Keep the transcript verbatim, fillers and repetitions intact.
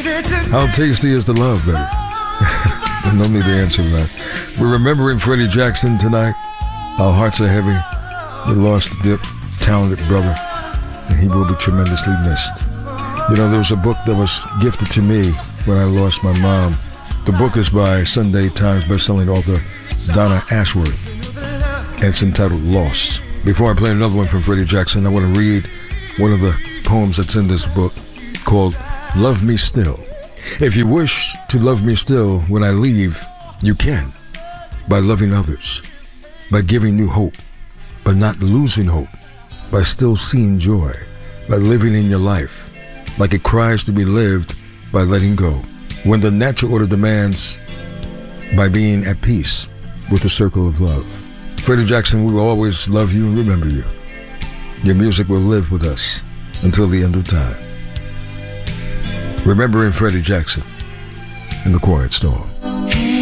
How tasty is the love, baby? No need to answer that. We're remembering Freddie Jackson tonight. Our hearts are heavy. We lost a dear, talented brother, and he will be tremendously missed. You know, there was a book that was gifted to me when I lost my mom. The book is by Sunday Times bestselling author Donna Ashworth, and it's entitled Lost. Before I play another one from Freddie Jackson, I want to read one of the poems that's in this book called Love Me Still. If you wish to love me still when I leave, you can, by loving others, by giving new hope, by not losing hope, by still seeing joy, by living in your life like it cries to be lived, by letting go, when the natural order demands, by being at peace with the circle of love. Freddie Jackson, we will always love you and remember you. Your music will live with us until the end of time. Remembering Freddie Jackson in the Quiet Storm.